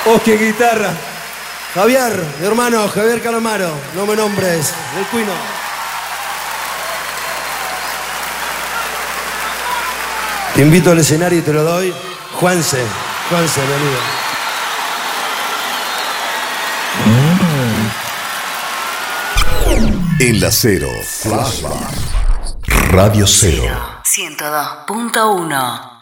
Osque guitarra. Javier, mi hermano, Javier Calamaro. No me nombres, el Cuino. Te invito al escenario y te lo doy. Juanse, venido. En la Cero, Flashback. Radio Cero. 102.1